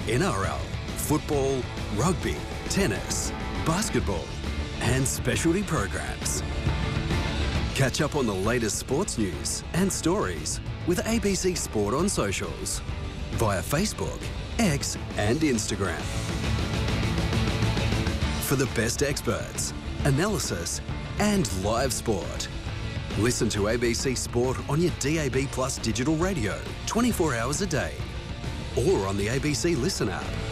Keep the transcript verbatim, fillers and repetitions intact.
N R L, football, rugby, tennis, basketball, and specialty programs. Catch up on the latest sports news and stories with A B C Sport on socials via Facebook, X and Instagram. For the best experts, analysis and live sport, listen to A B C Sport on your D A B Plus digital radio twenty-four hours a day or on the A B C Listen app.